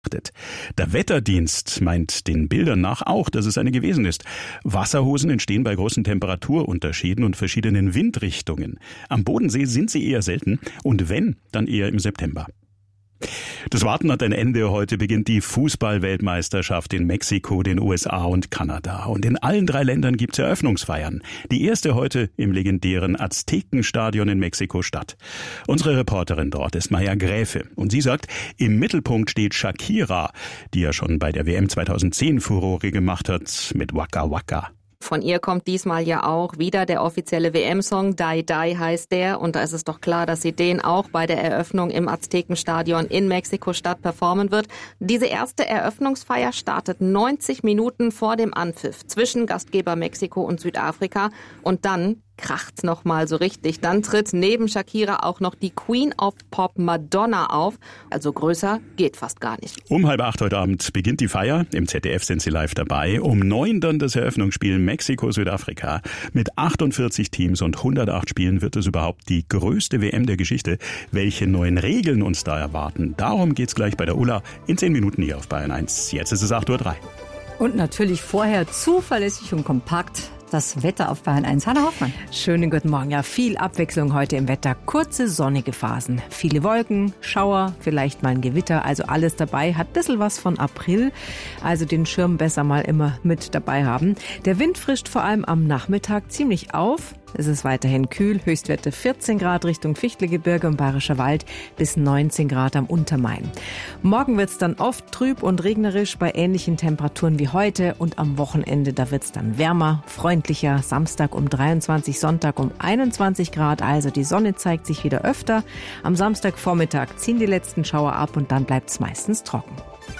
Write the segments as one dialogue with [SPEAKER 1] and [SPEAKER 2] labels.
[SPEAKER 1] Der Wetterdienst meint den Bildern nach auch, dass es eine gewesen ist. Wasserhosen entstehen bei großen Temperaturunterschieden und verschiedenen Windrichtungen. Am Bodensee sind sie eher selten und wenn, dann eher im September. Das Warten hat ein Ende. Heute beginnt die Fußball-Weltmeisterschaft in Mexiko, den USA und Kanada. Und in allen 3 Ländern gibt's Eröffnungsfeiern. Die erste heute im legendären Aztekenstadion in Mexiko-Stadt. Unsere Reporterin dort ist Maja Gräfe. Und sie sagt, im Mittelpunkt steht Shakira, die ja schon bei der WM 2010 Furore gemacht hat mit Waka Waka.
[SPEAKER 2] Von ihr kommt diesmal ja auch wieder der offizielle WM-Song, Die Die heißt der. Und da ist es doch klar, dass sie den auch bei der Eröffnung im Aztekenstadion in Mexiko-Stadt performen wird. Diese erste Eröffnungsfeier startet 90 Minuten vor dem Anpfiff zwischen Gastgeber Mexiko und Südafrika. Und dann kracht's noch mal so richtig. Dann tritt neben Shakira auch noch die Queen of Pop Madonna auf. Also größer geht fast gar nicht.
[SPEAKER 1] Um 7:30 heute Abend beginnt die Feier. Im ZDF sind sie live dabei. Um 9 dann das Eröffnungsspiel Mexiko-Südafrika. Mit 48 Teams und 108 Spielen wird es überhaupt die größte WM der Geschichte. Welche neuen Regeln uns da erwarten, darum geht's gleich bei der Ulla in 10 Minuten hier auf Bayern 1. Jetzt ist es 8:03 Uhr.
[SPEAKER 3] Und natürlich vorher zuverlässig und kompakt das Wetter auf Bayern 1. Hanna Hoffmann.
[SPEAKER 4] Schönen guten Morgen. Ja, viel Abwechslung heute im Wetter. Kurze sonnige Phasen, viele Wolken, Schauer, vielleicht mal ein Gewitter. Also alles dabei. Hat ein bisschen was von April. Also den Schirm besser mal immer mit dabei haben. Der Wind frischt vor allem am Nachmittag ziemlich auf. Es ist weiterhin kühl, Höchstwerte 14 Grad Richtung Fichtelgebirge und Bayerischer Wald bis 19 Grad am Untermain. Morgen wird es dann oft trüb und regnerisch bei ähnlichen Temperaturen wie heute und am Wochenende, da wird es dann wärmer, freundlicher. Samstag um 23, Sonntag um 21 Grad, also die Sonne zeigt sich wieder öfter. Am Samstagvormittag ziehen die letzten Schauer ab und dann bleibt es meistens trocken.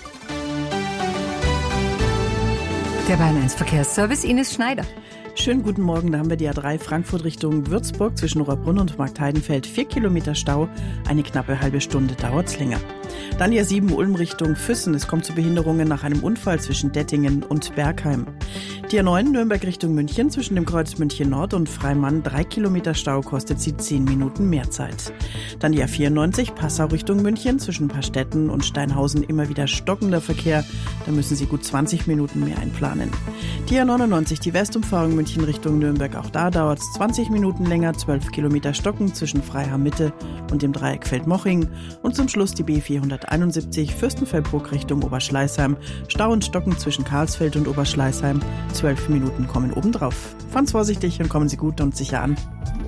[SPEAKER 3] Der Bayern 1 Verkehrsservice, Ines Schneider.
[SPEAKER 5] Schönen guten Morgen, da haben wir die A3 Frankfurt Richtung Würzburg zwischen Rohrbrunn und Marktheidenfeld. 4 Kilometer Stau, eine knappe halbe Stunde dauert's länger. Dann die A7 Ulm Richtung Füssen. Es kommt zu Behinderungen nach einem Unfall zwischen Dettingen und Bergheim. Die A9 Nürnberg Richtung München zwischen dem Kreuz München Nord und Freimann. 3 Kilometer Stau, kostet sie 10 Minuten mehr Zeit. Dann die A94 Passau Richtung München zwischen Paarstetten und Steinhausen immer wieder stockender Verkehr. Da müssen Sie gut 20 Minuten mehr einplanen. Die A99 die Westumfahrung München Richtung Nürnberg. Auch da dauert es 20 Minuten länger. 12 Kilometer Stocken zwischen Freiham Mitte und dem Dreieck Feldmoching. Und zum Schluss die B471 Fürstenfeldbruck Richtung Oberschleißheim. Stau und Stocken zwischen Karlsfeld und Oberschleißheim. 12 Minuten kommen obendrauf. Fahren Sie vorsichtig und kommen Sie gut und sicher an.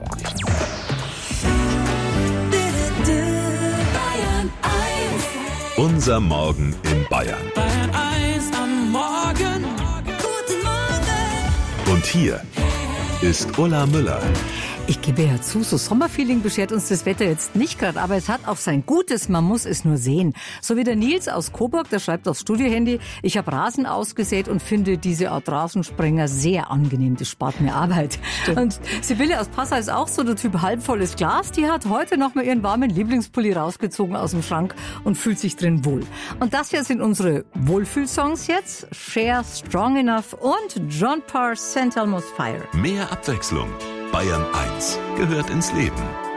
[SPEAKER 6] Unser Morgen in Bayern.
[SPEAKER 7] Bayern 1 am Morgen. Guten Morgen.
[SPEAKER 6] Und hier ist Ulla Müller.
[SPEAKER 3] Ich gebe ja zu, so Sommerfeeling beschert uns das Wetter jetzt nicht gerade, aber es hat auch sein Gutes, man muss es nur sehen. So wie der Nils aus Coburg, der schreibt aufs Studiohandy, ich habe Rasen ausgesät und finde diese Art Rasensprenger sehr angenehm, das spart mir Arbeit. Stimmt. Und Sibylle aus Passau ist auch so der Typ halbvolles Glas, die hat heute noch mal ihren warmen Lieblingspulli rausgezogen aus dem Schrank und fühlt sich drin wohl. Und das hier sind unsere Wohlfühlsongs jetzt, Cher, Strong Enough und John Parr, St. Elmo's Fire.
[SPEAKER 6] Mehr Abwechslung. Bayern 1 gehört ins Leben.